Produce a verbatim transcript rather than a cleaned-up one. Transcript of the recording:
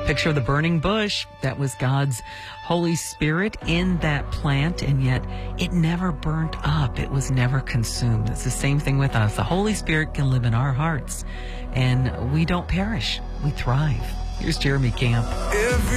Picture of the burning bush. That was God's Holy Spirit in that plant, and yet it never burnt up. It was never consumed. It's the same thing with us. The Holy Spirit can live in our hearts, and we don't perish. We thrive. Here's Jeremy Camp. Every